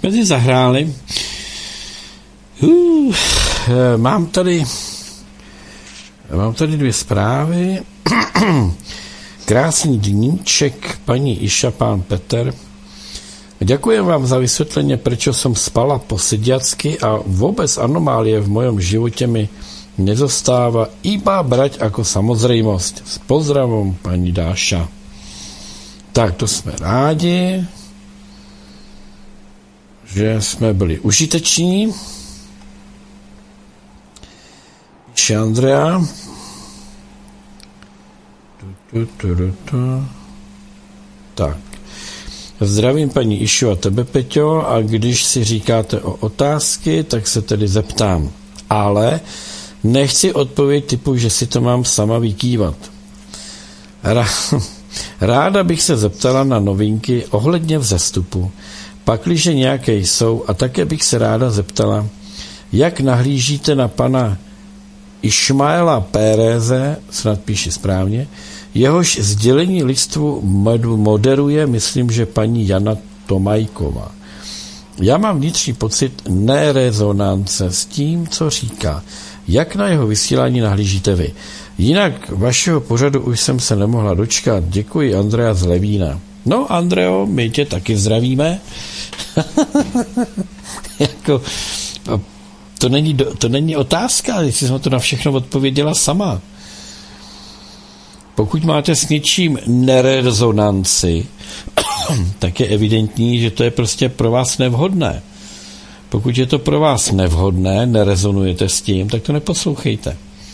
jsme si zahráli. Mám tady 2 zprávy. Krásný dníček, paní Iša, pán Peter. Ďakujem vám za vysvetlenie, prečo som spala posediacky a vôbec anomálie v mojom živote mi nezostáva iba brať ako samozrejmosť. S pozdravom, pani Dáša. Tak, to jsme rádi, že jsme byli užiteční. Píše Andrea. Tak. Zdravím paní Išu a tebe, Peťo, a když si říkáte o otázky, tak se tedy zeptám. Ale nechci odpověď typu, že si to mám sama vykývat. Ráda bych se zeptala na novinky ohledně vzestupu, pakliže nějaké jsou, a také bych se ráda zeptala, jak nahlížíte na pana Išmaela Péreze, snad píši správně, jehož sdělení lidstvu moderuje, myslím, že paní Jana Tomajková. Já mám vnitřní pocit nerezonance s tím, co říká. Jak na jeho vysílání nahlížíte vy? Jinak vašeho pořadu už jsem se nemohla dočkat. Děkuji, Andrea z Levína. No, Andreo, my tě taky zdravíme. Jako, to není otázka, jestli jsem to na všechno odpověděla sama. Pokud máte s něčím nerezonanci, tak je evidentní, že to je prostě pro vás nevhodné. Pokud je to pro vás nevhodné, nerezonujete s tím, tak to neposlouchejte.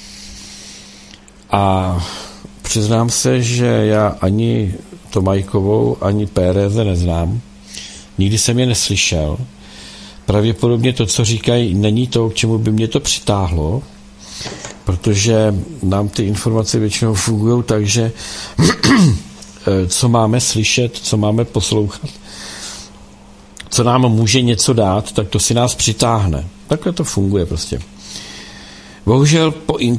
A přiznám se, že já ani Tomajkovou, ani Péreze neznám. Nikdy jsem je neslyšel. Pravděpodobně to, co říkají, není to, k čemu by mě to přitáhlo, protože nám ty informace většinou fungují tak, že co máme slyšet, co máme poslouchat, co nám může něco dát, tak to si nás přitáhne. Takhle to funguje prostě. Bohužel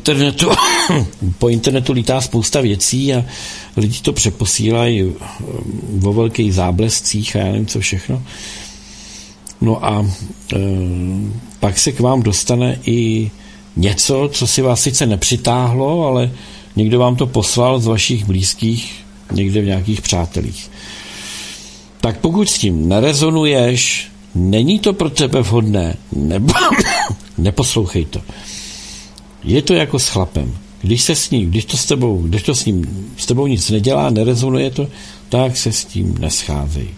po internetu lítá spousta věcí a lidi to přeposílají vo velkých záblescích a já nevím co všechno. No a pak se k vám dostane i něco, co si vás sice nepřitáhlo, ale někdo vám to poslal z vašich blízkých, někde v nějakých přátelích. Tak pokud s tím nerezonuješ, není to pro tebe vhodné, nebo neposlouchej to. Je to jako s chlapem. Když to s tebou nic nedělá, nerezonuje to, tak se s tím nescházej.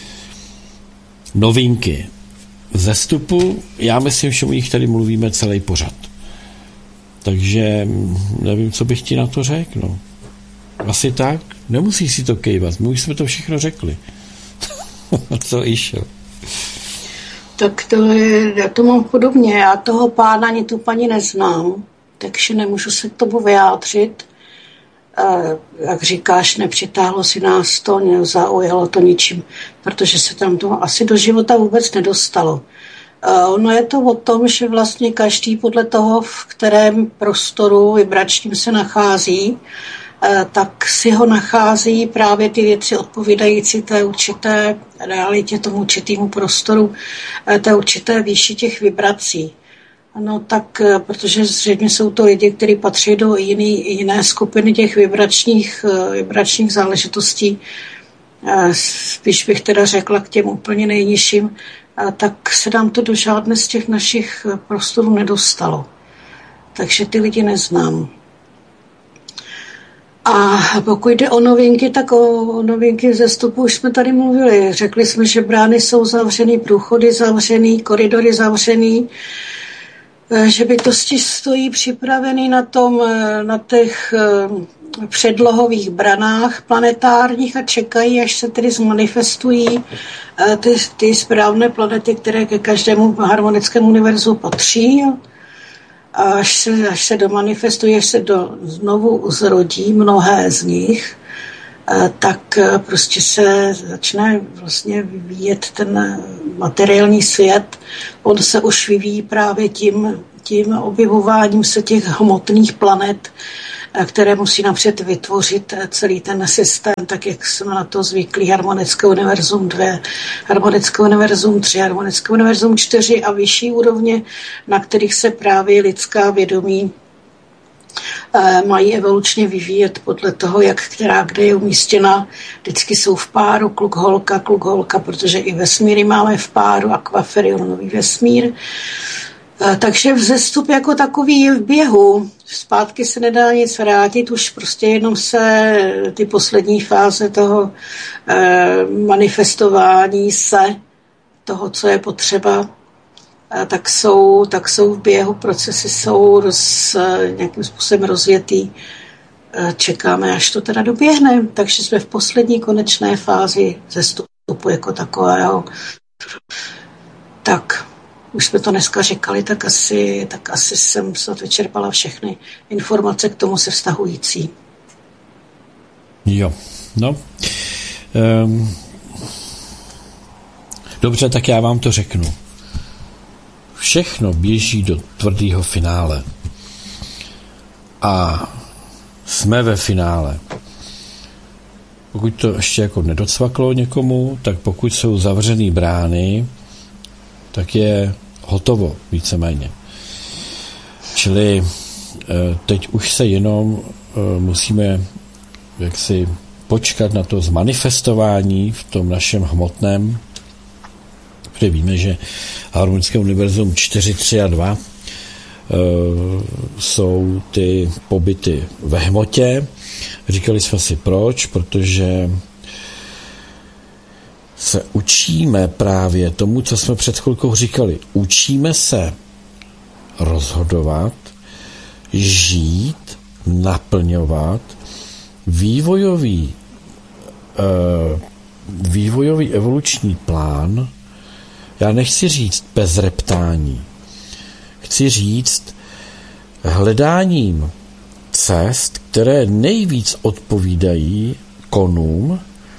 Novinky. Vzestupu, já myslím, že o nich tady mluvíme celý pořad. Takže nevím, co bych ti na to řekl. No. Asi tak. Nemusíš si to kejvat. My už jsme to všechno řekli. Co Išo? Tak já to mám podobně. Já toho pána ani tu paní neznám, takže nemůžu se k tomu vyjádřit. Jak říkáš, nepřitáhlo si nás to, nezaujalo to ničím, protože se tam to asi do života vůbec nedostalo. Ono je to o tom, že vlastně každý podle toho, v kterém prostoru vibračním se nachází, tak si ho nachází právě ty věci odpovídající té určité realitě, tomu určitému prostoru, té určité výši těch vibrací. No tak, protože zřejmě jsou to lidi, kteří patří do jiné skupiny těch vibračních záležitostí, spíš bych teda řekla k těm úplně nejnižším, tak se nám to do žádné z těch našich prostorů nedostalo. Takže ty lidi neznám. A pokud jde o novinky, tak o novinky vzestupu už jsme tady mluvili. Řekli jsme, že brány jsou zavřený, průchody zavřený, koridory zavřený, že bytosti stojí připravený na těch předlohových branách planetárních a čekají, až se tedy zmanifestují ty správné planety, které ke každému harmonickému univerzu patří. A až se domanifestují, až se znovu zrodí mnohé z nich, tak prostě se začne vlastně vyvíjet ten materiální svět. On se už vyvíjí právě tím objevováním se těch hmotných planet, které musí napřed vytvořit celý ten systém, tak jak jsme na to zvyklí, harmonické univerzum 2, harmonické univerzum 3, harmonické univerzum 4 a vyšší úrovně, na kterých se právě lidská vědomí mají evolučně vyvíjet podle toho, jak která kde je umístěna. Vždycky jsou v páru kluk-holka, protože i vesmíry máme v páru, akvaferionový vesmír. Takže vzestup jako takový je v běhu. Zpátky se nedá nic vrátit, už prostě jenom se ty poslední fáze toho manifestování se toho, co je potřeba, tak jsou v běhu, procesy jsou nějakým způsobem rozjetý. Čekáme, až to teda doběhne. Takže jsme v poslední konečné fázi zestupu jako takového. Tak, už jsme to dneska říkali, tak asi jsem snad vyčerpala všechny informace k tomu se vztahující. Jo, no. Dobře, tak já vám to řeknu. Všechno běží do tvrdého finále. A jsme ve finále. Pokud to ještě jako nedocvaklo někomu, tak pokud jsou zavřený brány, tak je hotovo, víceméně. Čili teď už se jenom musíme jaksi počkat na to zmanifestování v tom našem hmotném, protože víme, že harmonické univerzum 4, 3 a 2 jsou ty pobyty ve hmotě. Říkali jsme si proč, protože se učíme právě tomu, co jsme před chvilkou říkali. Učíme se rozhodovat, žít, naplňovat vývojový evoluční plán. Já nechci říct bez reptání. Chci říct hledáním cest, které nejvíc odpovídají konům,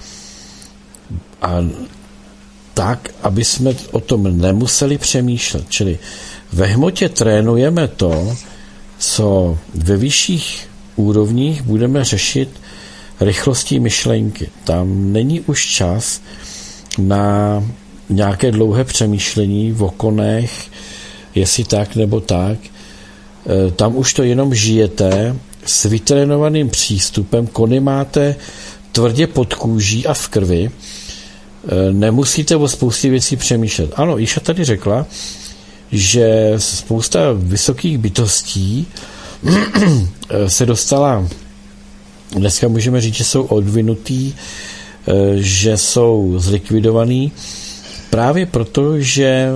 a tak, aby jsme o tom nemuseli přemýšlet. Čili ve hmotě trénujeme to, co ve vyšších úrovních budeme řešit rychlostí myšlenky. Tam není už čas na nějaké dlouhé přemýšlení v okonech, jestli tak nebo tak. Tam už to jenom žijete s vytrénovaným přístupem, kony máte tvrdě pod kůží a v krvi, nemusíte o spoustě věcí přemýšlet. Ano, Iša tady řekla, že spousta vysokých bytostí se dostala, dneska můžeme říct, že jsou odvinutý, že jsou zlikvidovaný, právě proto, že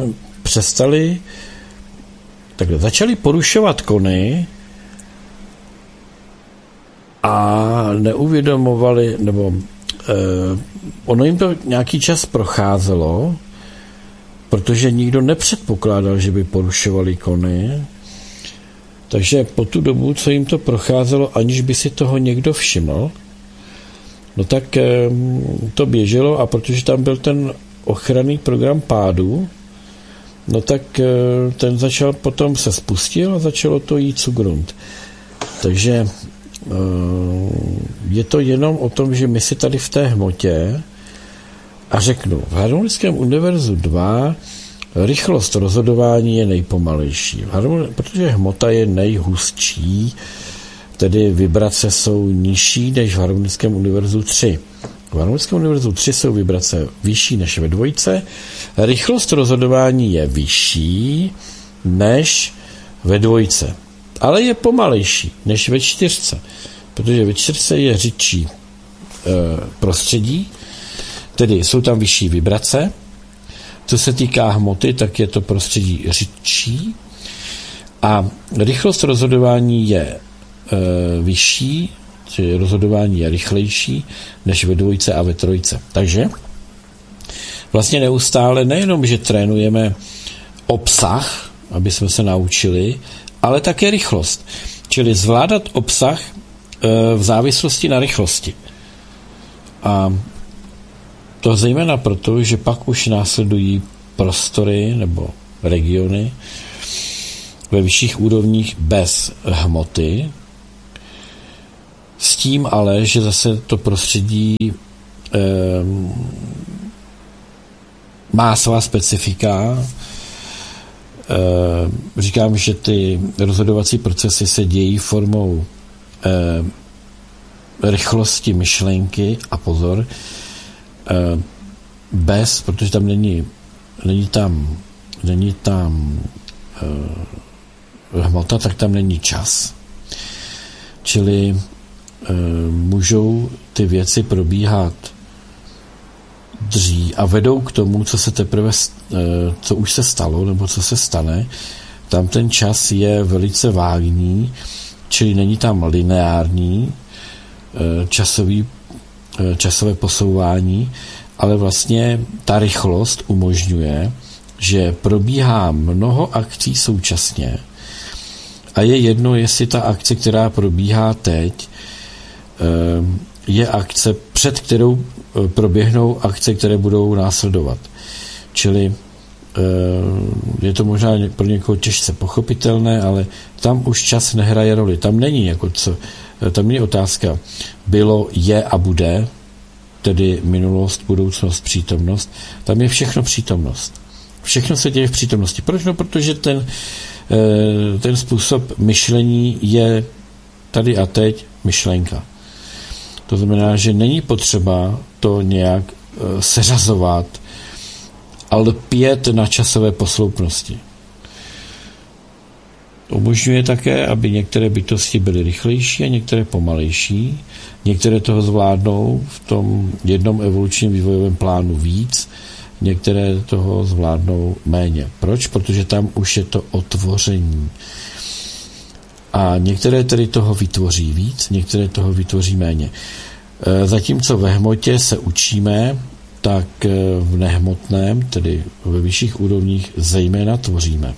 začali porušovat kony a neuvědomovali, nebo ono jim to nějaký čas procházelo, protože nikdo nepředpokládal, že by porušovali kony, takže po tu dobu, co jim to procházelo, aniž by si toho někdo všiml, no tak to běželo, a protože tam byl ten ochranný program pádu, no tak ten začal potom se spustil a začalo to jít zu Grund. Takže je to jenom o tom, že my si tady v té hmotě, a řeknu, v harmonickém univerzu 2 rychlost rozhodování je nejpomalejší, protože hmota je nejhustší, tedy vibrace jsou nižší než v harmonickém univerzu 3. V harmonickém univerzu 3 jsou vibrace vyšší než ve dvojce, rychlost rozhodování je vyšší než ve dvojce, ale je pomalejší než ve 4, protože ve 4 je řidčí prostředí, tedy jsou tam vyšší vibrace. Co se týká hmoty, tak je to prostředí řidčí a rychlost rozhodování je vyšší, čili rozhodování je rychlejší než ve dvojce a ve trojce. Takže vlastně neustále nejenom, že trénujeme obsah, aby jsme se naučili, ale také rychlost. Čili zvládat obsah v závislosti na rychlosti. A to zejména proto, že pak už následují prostory nebo regiony ve vyšších úrovních bez hmoty, tím ale, že zase to prostředí má svá specifika. Říkám, že ty rozhodovací procesy se dějí formou rychlosti myšlenky a pozor, protože tam není tam hmota, tak tam není čas. Čili můžou ty věci probíhat dřív a vedou k tomu, co už se stalo, nebo co se stane. Tam ten čas je velice vágní, čili není tam lineární časové posouvání, ale vlastně ta rychlost umožňuje, že probíhá mnoho akcí současně a je jedno, jestli ta akce, která probíhá teď, je akce, před kterou proběhnou akce, které budou následovat. Čili je to možná pro někoho těžce pochopitelné, ale tam už čas nehraje roli. Tam není tam není otázka bylo, je a bude, tedy minulost, budoucnost, přítomnost. Tam je všechno přítomnost. Všechno se děje v přítomnosti. Proč? No, protože ten způsob myšlení je tady a teď myšlenka. To znamená, že není potřeba to nějak seřazovat a lpět na časové posloupnosti. Umožňuje také, aby některé bytosti byly rychlejší a některé pomalejší. Některé toho zvládnou v tom jednom evolučním vývojovém plánu víc, některé toho zvládnou méně. Proč? Protože tam už je to otvoření. A některé tedy toho vytvoří víc, některé toho vytvoří méně. Zatímco ve hmotě se učíme, tak v nehmotném, tedy ve vyšších úrovních, zejména tvoříme.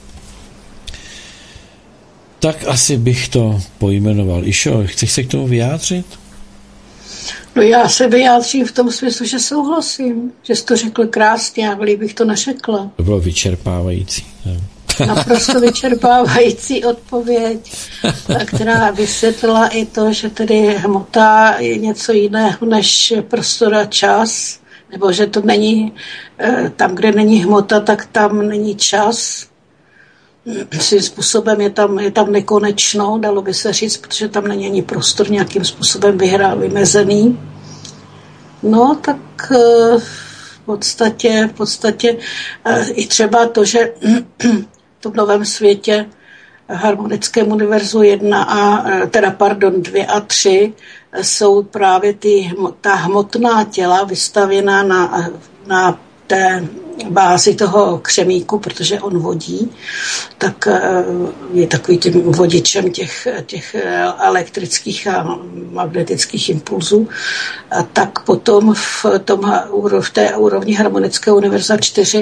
Tak asi bych to pojmenoval. Išo, chceš se k tomu vyjádřit? No já se vyjádřím v tom smyslu, že souhlasím, že jsi to řekl krásně, já bych to neřekla. To bylo vyčerpávající. Ne? Naprosto vyčerpávající odpověď, která vysvětlila i to, že tedy hmota je něco jiného než prostor a čas, nebo že to není, tam, kde není hmota, tak tam není čas. Svým způsobem je tam nekonečno, dalo by se říct, protože tam není ani prostor nějakým způsobem vymezený. No, tak v podstatě i třeba to, že v tom novém světě harmonickém univerzu 2 a 3 jsou právě ta hmotná těla vystavěná na té bázi toho křemíku, protože on vodí, tak je takový tím vodičem těch elektrických a magnetických impulzů. A tak potom v té úrovni harmonického univerza 4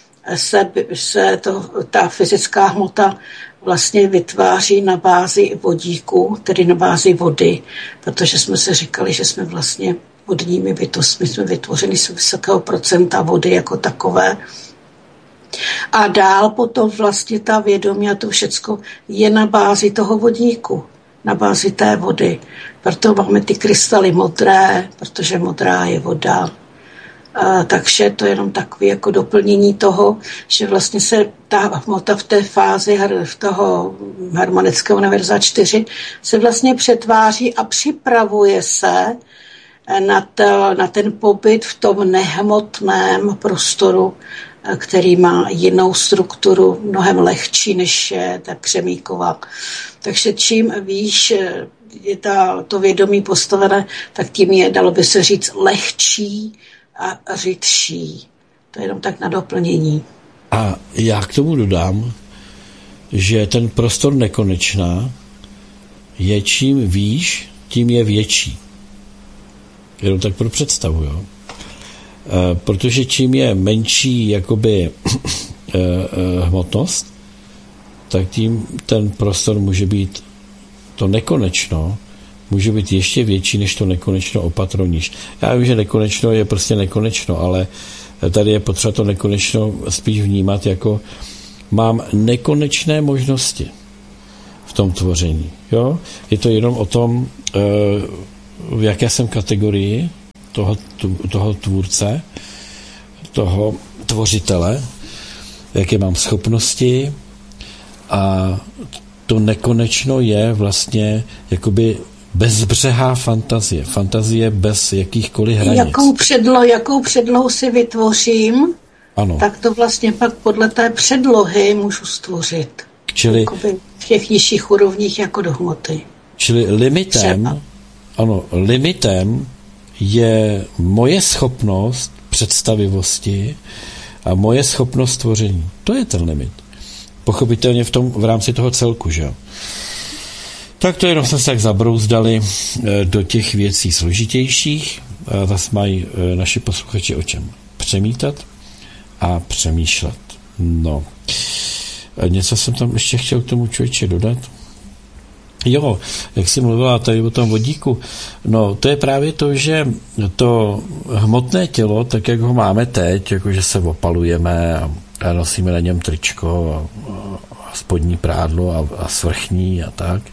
ta fyzická hmota vlastně vytváří na bázi vodíku, tedy na bázi vody, protože jsme se říkali, že jsme vlastně vodními bytostmi, jsme vytvořeni z vysokého procenta vody jako takové. A dál potom vlastně ta vědomí a to všecko je na bázi toho vodíku, na bázi té vody. Proto máme ty krystaly modré, protože modrá je voda. Takže to je jenom takové jako doplnění toho, že vlastně se ta hmota v té fázi v toho harmonického univerza 4 se vlastně přetváří a připravuje se na ten pobyt v tom nehmotném prostoru, který má jinou strukturu, mnohem lehčí, než je ta křemíková. Takže čím výš je to vědomí postavené, tak tím je, dalo by se říct, lehčí a řidší. To je jenom tak na doplnění. A já k tomu dodám, že ten prostor nekonečná je čím výš, tím je větší. Jenom tak pro představu, jo. Protože čím je menší jakoby hmotnost, tak tím ten prostor může být to nekonečno, může být ještě větší než to nekonečno opatro níž. Já vím, že nekonečno je prostě nekonečno, ale tady je potřeba to nekonečno spíš vnímat jako mám nekonečné možnosti v tom tvoření. Jo? Je to jenom o tom v jaké jsem kategorii toho tvůrce, toho tvořitele, jaké mám schopnosti, a to nekonečno je vlastně jakoby bezbřehá fantazie. Fantazie bez jakýchkoliv hranic. Jakou předlohu si vytvořím, ano, tak to vlastně pak podle té předlohy můžu stvořit. Čili v těch nižších úrovních jako do hmoty. Čili limitem je moje schopnost představivosti a moje schopnost tvoření. To je ten limit. Pochopitelně v rámci toho celku, že jo. Tak to jenom jsme se tak zabrouzdali do těch věcí složitějších. Zase mají naši posluchači o čem přemítat a přemýšlet. No. Něco jsem tam ještě chtěl k tomu člověče dodat. Jo, jak jsi mluvila tady o tom vodíku, no to je právě to, že to hmotné tělo, tak jak ho máme teď, jakože se opalujeme a nosíme na něm tričko a spodní prádlo a svrchní a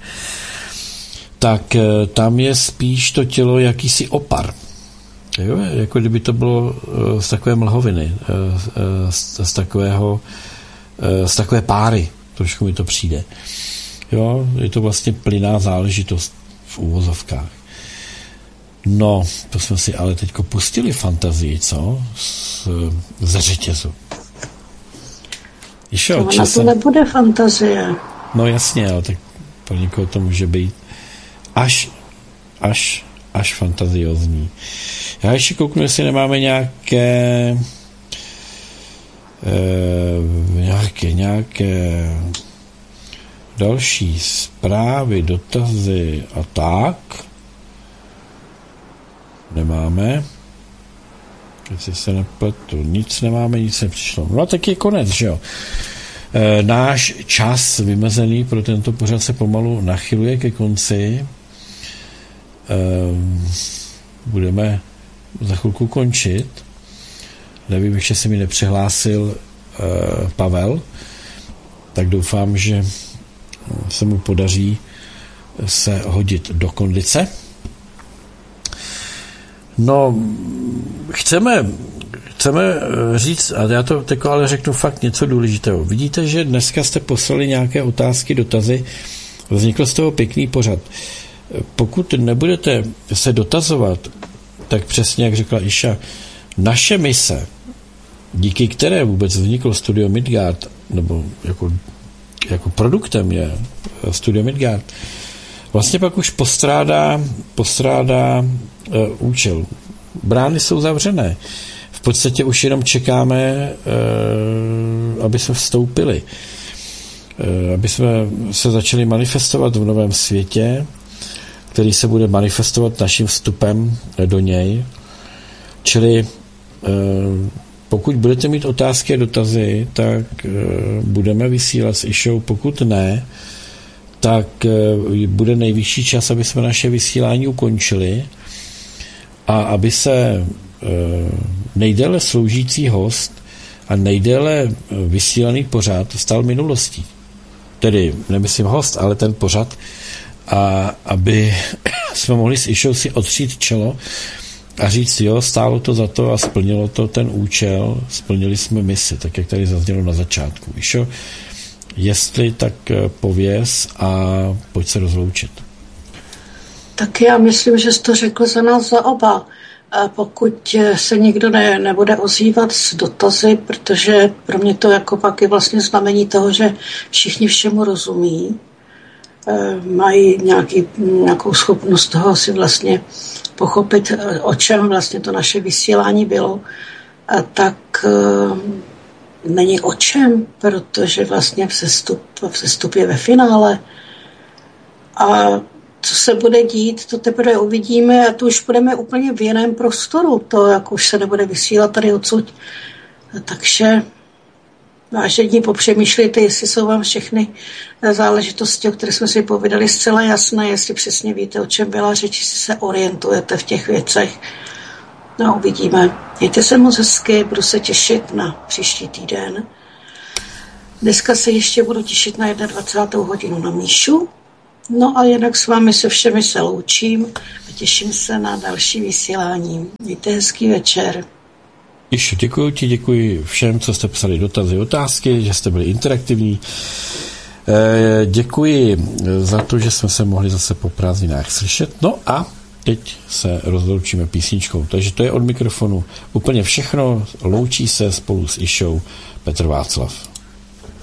tak tam je spíš to tělo jakýsi opar. Jo? Jako kdyby to bylo z takové mlhoviny, z takové páry, trošku mi to přijde. Jo, je to vlastně plynná záležitost v úvozovkách. No, to jsme si ale teďko pustili fantazii, co? Z řetězu. Ona to nebude fantazie. No jasně, ale tak pro někoho to může být až fantaziozní. Já ještě kouknu, jestli nemáme nějaké další zprávy, dotazy a tak. Nemáme. Jestli se nepletu, nic nemáme, nic nepřišlo. No a tak je konec, že jo. Náš čas vymezený pro tento pořad se pomalu nachyluje ke konci. Budeme za chvilku končit. Nevím, ještě se mi nepřihlásil Pavel, tak doufám, že se mu podaří se hodit do kondice. No, chceme říct, a já to teď ale řeknu fakt něco důležitého. Vidíte, že dneska jste poslali nějaké otázky, dotazy, vznikl z toho pěkný pořad. Pokud nebudete se dotazovat, tak přesně jak řekla Iša, naše mise, díky které vůbec vzniklo Studio Midgard, nebo jako produktem je Studio Midgard, vlastně pak už postrádá účel. Brány jsou zavřené. V podstatě už jenom čekáme, aby jsme vstoupili. Aby jsme se začali manifestovat v novém světě, který se bude manifestovat naším vstupem do něj. Čili pokud budete mít otázky a dotazy, tak budeme vysílat s Išou. Pokud ne, tak bude nejvyšší čas, aby jsme naše vysílání ukončili a aby se nejdéle sloužící host a nejdéle vysílaný pořad stal minulostí. Tedy nemyslím host, ale ten pořad, a aby jsme mohli s Išou si otřít čelo a říct, jo, stálo to za to a splnilo to ten účel, splnili jsme misi, tak jak tady zaznělo na začátku. Išo, jestli tak pověz a pojď se rozloučit. Tak já myslím, že jsi to řekl za nás za oba. A pokud se nikdo nebude ozývat s dotazy, protože pro mě to jako pak je vlastně znamení toho, že všichni všemu rozumí, mají nějakou schopnost toho si vlastně pochopit, o čem vlastně to naše vysílání bylo, tak není o čem, protože vlastně vzestup je ve finále. A co se bude dít, to teprve uvidíme a to už budeme úplně v jiném prostoru. To jako už se nebude vysílat tady odsud. Takže vážení, popřemýšlejte, jestli jsou vám všechny záležitosti, o kterých jsme si povídali, zcela jasné, jestli přesně víte, o čem byla řeč, jestli se orientujete v těch věcech. No, uvidíme. Mějte se moc hezky, budu se těšit na příští týden. Dneska se ještě budu těšit na 21. hodinu na Míšu. No a jinak s vámi se všemi se loučím a těším se na další vysílání. Mějte hezký večer. Ještě děkuji všem, co jste psali dotazy, otázky, že jste byli interaktivní. Děkuji za to, že jsme se mohli zase po prázdninách slyšet. No a teď se rozloučíme písničkou. Takže to je od mikrofonu úplně všechno. Loučí se spolu s Išou Petr Václav.